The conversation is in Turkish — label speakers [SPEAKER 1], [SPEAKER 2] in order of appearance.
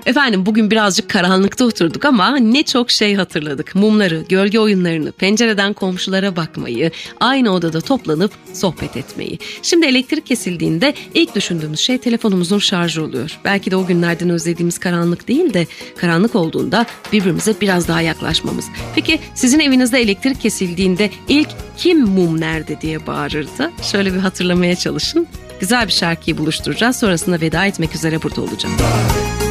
[SPEAKER 1] Efendim bugün birazcık karanlıkta oturduk ama ne çok şey hatırladık. Mumları, gölge oyunlarını, pencereden komşulara bakmayı, aynı odada toplanıp sohbet etmeyi. Şimdi elektrik kesildiğinde ilk düşündüğümüz şey telefonumuzun şarjı oluyor. Belki de o günlerden özlediğimiz karanlık değil de karanlık olduğunda birbirimize biraz daha yaklaşmamız. Peki sizin evinizde elektrik kesildiğinde ilk kim mum nerede diye bağırırdı? Şöyle bir hatırlamaya çalışın. Güzel bir şarkıyı buluşturacağız. Sonrasında veda etmek üzere burada olacağım.